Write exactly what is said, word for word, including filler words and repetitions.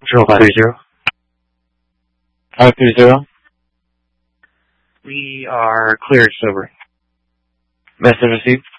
Control five three zero. five three zero. We are cleared sober. Message received.